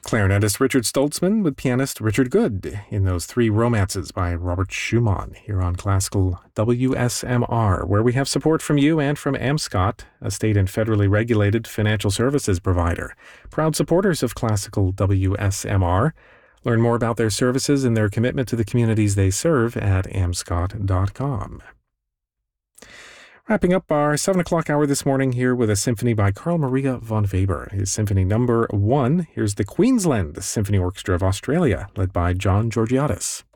Clarinetist Richard Stoltzman with pianist Richard Good in those three romances by Robert Schumann here on Classical WSMR, where we have support from you and from AmScot, a state and federally regulated financial services provider. Proud supporters of Classical WSMR. Learn more about their services and their commitment to the communities they serve at amscot.com. Wrapping up our 7 o'clock hour this morning here with a symphony by Carl Maria von Weber. His symphony number 1. Here's the Queensland Symphony Orchestra of Australia, led by John Georgiadis.